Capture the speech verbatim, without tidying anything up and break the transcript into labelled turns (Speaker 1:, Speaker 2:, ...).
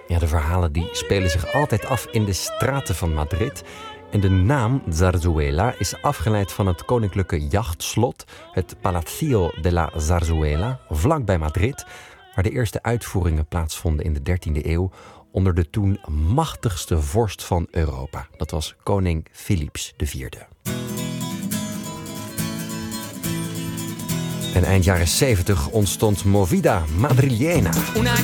Speaker 1: Ja, de verhalen die spelen zich altijd af in de straten van Madrid. En de naam Zarzuela is afgeleid van het koninklijke jachtslot, het Palacio de la Zarzuela, vlakbij Madrid, waar de eerste uitvoeringen plaatsvonden in de dertiende eeuw onder de toen machtigste vorst van Europa. Dat was koning Philips de vierde. En eind jaren zeventig ontstond Movida Madrilena.
Speaker 2: Una